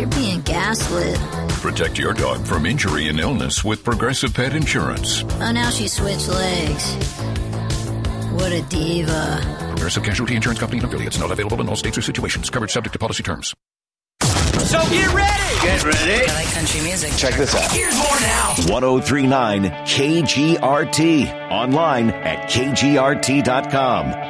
you're being gaslit. Protect your dog from injury and illness with Progressive Pet Insurance. Oh, now she switched legs. What a diva. Progressive Casualty Insurance Company and affiliates. Not available in all states or situations. Coverage subject to policy terms. So get ready. Get ready. I like country music. Check this out. Here's more now. 1039 KGRT. Online at KGRT.com.